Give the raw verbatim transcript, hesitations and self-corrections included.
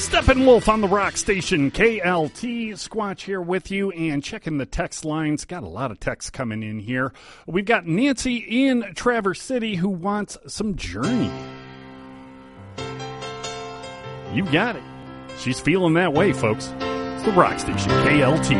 Steppenwolf on the Rock Station, K L T. Squatch here with you and checking the text lines. Got a lot of texts coming in here. We've got Nancy in Traverse City who wants some Journey. You got it. She's feeling that way, folks. It's the Rock Station, K L T.